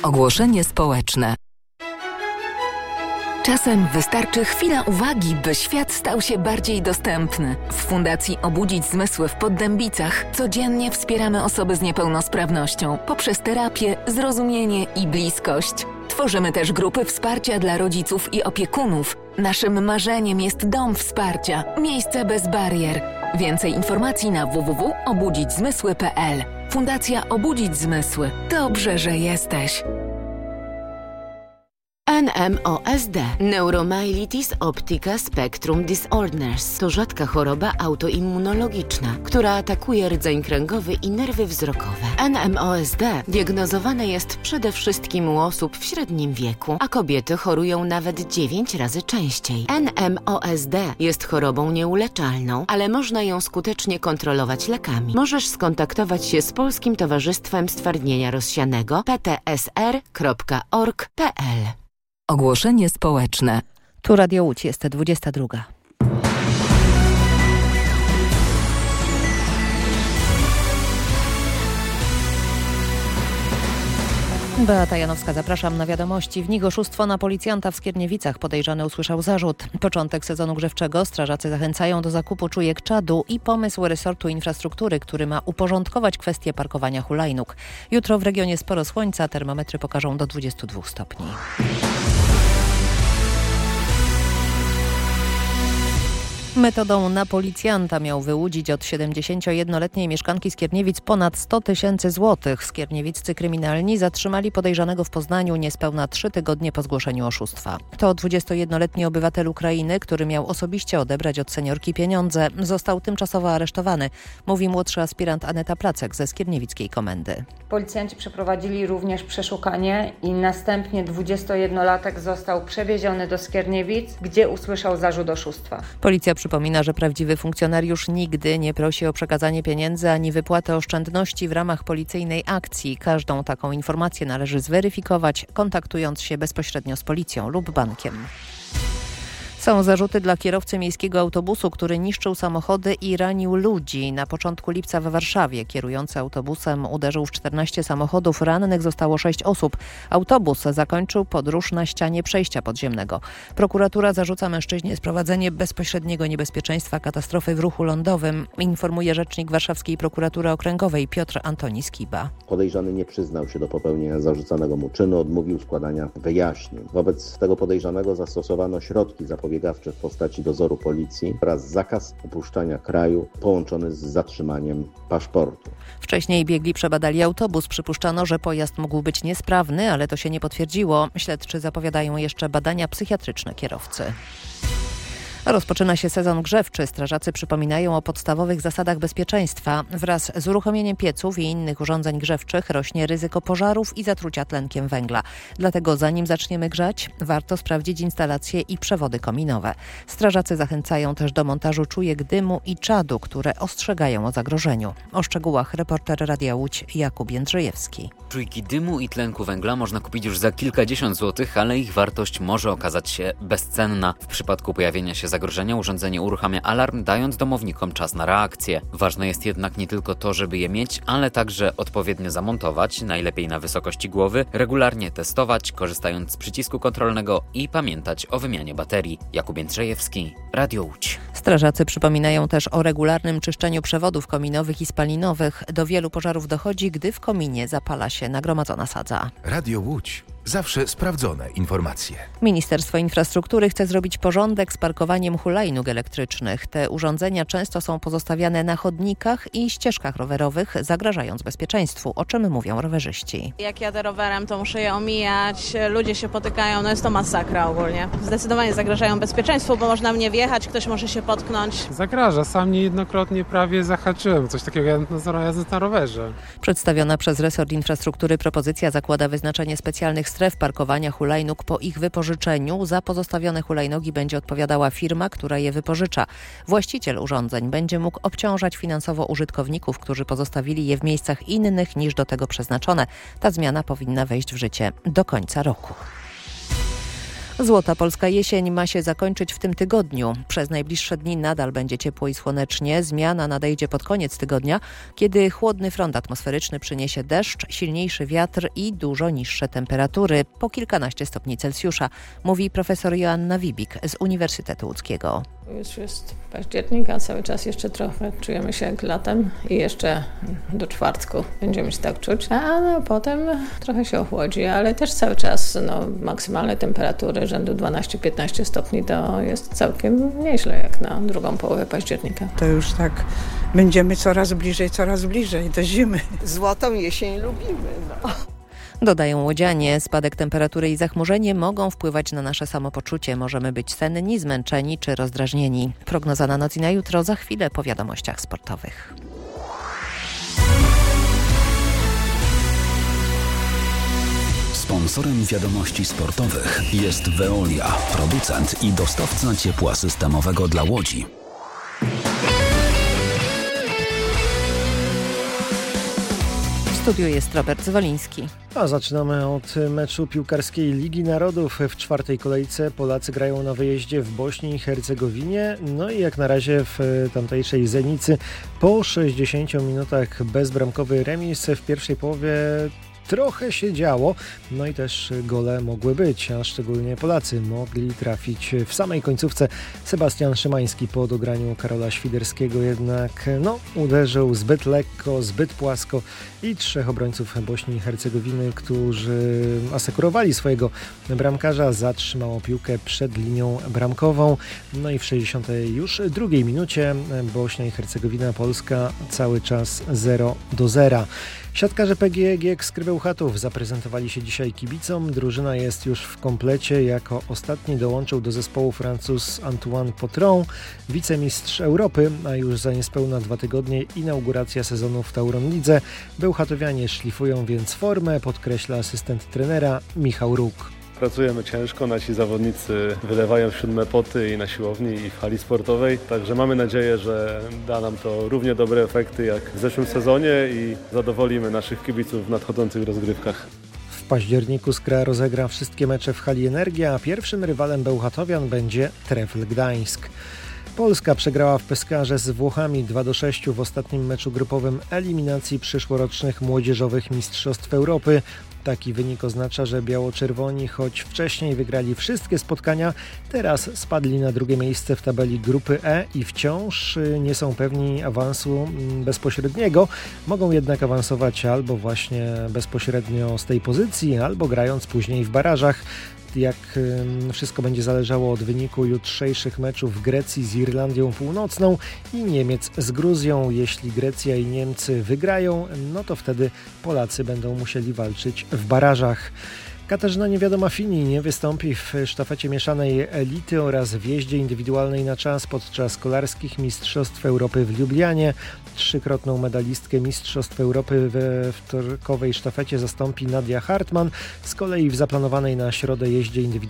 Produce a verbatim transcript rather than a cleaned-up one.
Ogłoszenie społeczne. Czasem wystarczy chwila uwagi, by świat stał się bardziej dostępny. W Fundacji Obudzić Zmysły w Poddębicach codziennie wspieramy osoby z niepełnosprawnością poprzez terapię, zrozumienie i bliskość. Tworzymy też grupy wsparcia dla rodziców i opiekunów. Naszym marzeniem jest dom wsparcia, miejsce bez barier. Więcej informacji na w w w kropka obudzić zmysły kropka p l. Fundacja Obudzić Zmysły. Dobrze, że jesteś. N M O S D – Neuromyelitis Optica Spectrum Disorders to rzadka choroba autoimmunologiczna, która atakuje rdzeń kręgowy i nerwy wzrokowe. N M O S D diagnozowane jest przede wszystkim u osób w średnim wieku, a kobiety chorują nawet dziewięć razy częściej. N M O S D jest chorobą nieuleczalną, ale można ją skutecznie kontrolować lekami. Możesz skontaktować się z Polskim Towarzystwem Stwardnienia Rozsianego p t s r kropka org kropka p l. Ogłoszenie społeczne. Tu Radio Łódź, jest dwudziesta druga. Beata Janowska, zapraszam na wiadomości. W nich oszustwo na policjanta w Skierniewicach. Podejrzany usłyszał zarzut. Początek sezonu grzewczego. Strażacy zachęcają do zakupu czujek czadu i pomysł resortu infrastruktury, który ma uporządkować kwestię parkowania hulajnóg. Jutro w regionie sporo słońca, termometry pokażą do dwudziestu dwóch stopni. Metodą na policjanta miał wyłudzić od siedemdziesięciojednoletniej mieszkanki Skierniewic ponad sto tysięcy złotych. Skierniewiccy kryminalni zatrzymali podejrzanego w Poznaniu niespełna trzy tygodnie po zgłoszeniu oszustwa. To dwudziestojednoletni obywatel Ukrainy, który miał osobiście odebrać od seniorki pieniądze, został tymczasowo aresztowany, mówi młodszy aspirant Aneta Placek ze skierniewickiej komendy. Policjanci przeprowadzili również przeszukanie i następnie dwudziestojednolatek został przewieziony do Skierniewic, gdzie usłyszał zarzut oszustwa. Policja przypomina, że prawdziwy funkcjonariusz nigdy nie prosi o przekazanie pieniędzy ani wypłatę oszczędności w ramach policyjnej akcji. Każdą taką informację należy zweryfikować, kontaktując się bezpośrednio z policją lub bankiem. Są zarzuty dla kierowcy miejskiego autobusu, który niszczył samochody i ranił ludzi. Na początku lipca we Warszawie kierujący autobusem uderzył w czternaście samochodów, rannych zostało sześć osób. Autobus zakończył podróż na ścianie przejścia podziemnego. Prokuratura zarzuca mężczyźnie sprowadzenie bezpośredniego niebezpieczeństwa katastrofy w ruchu lądowym, informuje rzecznik Warszawskiej Prokuratury Okręgowej Piotr Antoni Skiba. Podejrzany nie przyznał się do popełnienia zarzucanego mu czynu, odmówił składania wyjaśnień. Wobec tego podejrzanego zastosowano środki zapobiegawcze w postaci dozoru policji oraz zakaz opuszczania kraju połączony z zatrzymaniem paszportu. Wcześniej biegli przebadali autobus. Przypuszczano, że pojazd mógł być niesprawny, ale to się nie potwierdziło. Śledczy zapowiadają jeszcze badania psychiatryczne kierowcy. Rozpoczyna się sezon grzewczy. Strażacy przypominają o podstawowych zasadach bezpieczeństwa. Wraz z uruchomieniem pieców i innych urządzeń grzewczych rośnie ryzyko pożarów i zatrucia tlenkiem węgla. Dlatego zanim zaczniemy grzać, warto sprawdzić instalacje i przewody kominowe. Strażacy zachęcają też do montażu czujek dymu i czadu, które ostrzegają o zagrożeniu. O szczegółach reporter Radia Łódź Jakub Jędrzejewski. Czujki dymu i tlenku węgla można kupić już za kilkadziesiąt złotych, ale ich wartość może okazać się bezcenna. W przypadku pojawienia się zagrożenia urządzenie uruchamia alarm, dając domownikom czas na reakcję. Ważne jest jednak nie tylko to, żeby je mieć, ale także odpowiednio zamontować, najlepiej na wysokości głowy, regularnie testować, korzystając z przycisku kontrolnego i pamiętać o wymianie baterii. Jakub Jędrzejewski, Radio Łódź. Strażacy przypominają też o regularnym czyszczeniu przewodów kominowych i spalinowych. Do wielu pożarów dochodzi, gdy w kominie zapala się nagromadzona sadza. Radio Łódź. Zawsze sprawdzone informacje. Ministerstwo Infrastruktury chce zrobić porządek z parkowaniem hulajnóg elektrycznych. Te urządzenia często są pozostawiane na chodnikach i ścieżkach rowerowych, zagrażając bezpieczeństwu, o czym mówią rowerzyści. Jak jadę rowerem, to muszę je omijać, ludzie się potykają, no jest to masakra ogólnie. Zdecydowanie zagrażają bezpieczeństwu, bo można mnie wjechać, ktoś może się potknąć. Zagraża, sam niejednokrotnie prawie zahaczyłem, coś takiego jadąc na rowerze. Przedstawiona przez resort infrastruktury propozycja zakłada wyznaczenie specjalnych stref parkowania hulajnóg po ich wypożyczeniu. Za pozostawione hulajnogi będzie odpowiadała firma, która je wypożycza. Właściciel urządzeń będzie mógł obciążać finansowo użytkowników, którzy pozostawili je w miejscach innych niż do tego przeznaczone. Ta zmiana powinna wejść w życie do końca roku. Złota polska jesień ma się zakończyć w tym tygodniu. Przez najbliższe dni nadal będzie ciepło i słonecznie. Zmiana nadejdzie pod koniec tygodnia, kiedy chłodny front atmosferyczny przyniesie deszcz, silniejszy wiatr i dużo niższe temperatury, po kilkanaście stopni Celsjusza, mówi profesor Joanna Wibik z Uniwersytetu Łódzkiego. Już jest październik, a cały czas jeszcze trochę czujemy się jak latem i jeszcze do czwartku będziemy się tak czuć, a no, potem trochę się ochłodzi, ale też cały czas no, maksymalne temperatury rzędu dwanaście piętnaście stopni to jest całkiem nieźle jak na drugą połowę października. To już tak będziemy coraz bliżej, coraz bliżej do zimy. Złotą jesień lubimy, no. Dodają łodzianie, spadek temperatury i zachmurzenie mogą wpływać na nasze samopoczucie. Możemy być senni, zmęczeni czy rozdrażnieni. Prognoza na noc i na jutro za chwilę po wiadomościach sportowych. Sponsorem wiadomości sportowych jest Veolia, producent i dostawca ciepła systemowego dla Łodzi. W studiu jest Robert Zwoliński. A zaczynamy od meczu piłkarskiej Ligi Narodów. W czwartej kolejce Polacy grają na wyjeździe w Bośni i Hercegowinie. No i jak na razie w tamtejszej Zenicy po sześćdziesięciu minutach bezbramkowy remis. W pierwszej połowie trochę się działo, no i też gole mogły być, a szczególnie Polacy mogli trafić w samej końcówce. Sebastian Szymański po dograniu Karola Świderskiego jednak no, uderzył zbyt lekko, zbyt płasko i trzech obrońców Bośni i Hercegowiny, którzy asekurowali swojego bramkarza, zatrzymało piłkę przed linią bramkową. No i w sześćdziesiątej już drugiej minucie Bośnia i Hercegowina, Polska cały czas zero do zera. Siatkarze P G E G z Krybełchatów zaprezentowali się dzisiaj kibicom. Drużyna jest już w komplecie. Jako ostatni dołączył do zespołu Francuz Antoine Potron, wicemistrz Europy, a już za niespełna dwa tygodnie inauguracja sezonu w Tauron Lidze. Bełchatowianie szlifują więc formę, podkreśla asystent trenera Michał Róg. Pracujemy ciężko, nasi zawodnicy wylewają siódme poty i na siłowni, i w hali sportowej, także mamy nadzieję, że da nam to równie dobre efekty jak w zeszłym sezonie i zadowolimy naszych kibiców w nadchodzących rozgrywkach. W październiku Skra rozegra wszystkie mecze w hali Energia, a pierwszym rywalem bełchatowian będzie Trefl Gdańsk. Polska przegrała w Pescarze z Włochami dwa do sześciu w ostatnim meczu grupowym eliminacji przyszłorocznych młodzieżowych mistrzostw Europy. Taki wynik oznacza, że biało-czerwoni, choć wcześniej wygrali wszystkie spotkania, teraz spadli na drugie miejsce w tabeli grupy E i wciąż nie są pewni awansu bezpośredniego. Mogą jednak awansować albo właśnie bezpośrednio z tej pozycji, albo grając później w barażach. Jak wszystko będzie zależało od wyniku jutrzejszych meczów Grecji z Irlandią Północną i Niemiec z Gruzją. Jeśli Grecja i Niemcy wygrają, no to wtedy Polacy będą musieli walczyć w barażach. Katarzyna Niewiadoma-Fini nie wystąpi w sztafecie mieszanej elity oraz w jeździe indywidualnej na czas podczas kolarskich Mistrzostw Europy w Lublianie. Trzykrotną medalistkę Mistrzostw Europy we wtorkowej sztafecie zastąpi Nadia Hartmann. Z kolei w zaplanowanej na środę jeździe indywidualnej